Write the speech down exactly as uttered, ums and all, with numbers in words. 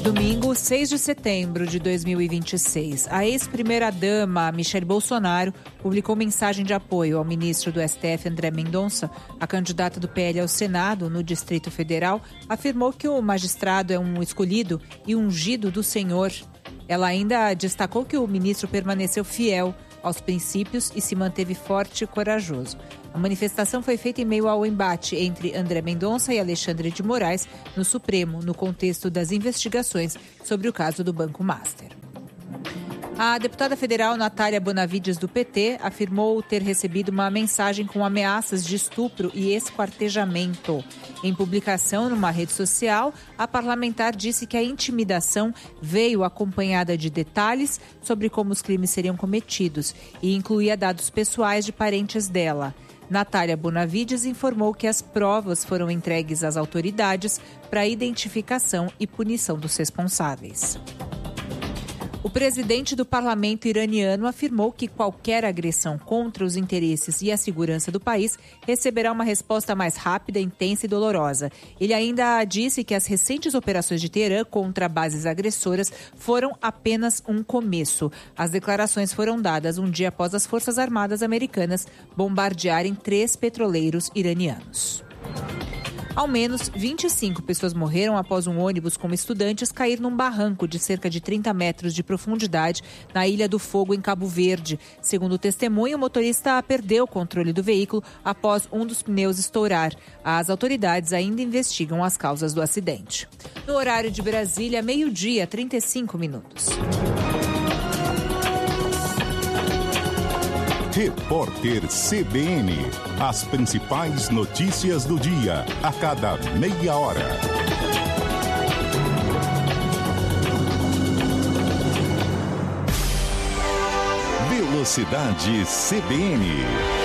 Domingo, seis de setembro de dois mil e vinte e seis, a ex-primeira-dama Michele Bolsonaro publicou mensagem de apoio ao ministro do S T F, André Mendonça. A candidata do P L ao Senado, no Distrito Federal, afirmou que o magistrado é um escolhido e ungido do Senhor. Ela ainda destacou que o ministro permaneceu fiel aos princípios e se manteve forte e corajoso. A manifestação foi feita em meio ao embate entre André Mendonça e Alexandre de Moraes no Supremo, no contexto das investigações sobre o caso do Banco Master. A deputada federal Natália Bonavides, do P T, afirmou ter recebido uma mensagem com ameaças de estupro e esquartejamento. Em publicação numa rede social, a parlamentar disse que a intimidação veio acompanhada de detalhes sobre como os crimes seriam cometidos e incluía dados pessoais de parentes dela. Natália Bonavides informou que as provas foram entregues às autoridades para identificação e punição dos responsáveis. O presidente do parlamento iraniano afirmou que qualquer agressão contra os interesses e a segurança do país receberá uma resposta mais rápida, intensa e dolorosa. Ele ainda disse que as recentes operações de Teherã contra bases agressoras foram apenas um começo. As declarações foram dadas um dia após as Forças Armadas americanas bombardearem três petroleiros iranianos. Ao menos vinte e cinco pessoas morreram após um ônibus com estudantes cair num barranco de cerca de trinta metros de profundidade na Ilha do Fogo, em Cabo Verde. Segundo o testemunho, o motorista perdeu o controle do veículo após um dos pneus estourar. As autoridades ainda investigam as causas do acidente. No horário de Brasília, meio-dia, trinta e cinco minutos. Repórter C B N. As principais notícias do dia, a cada meia hora. Velocidade C B N.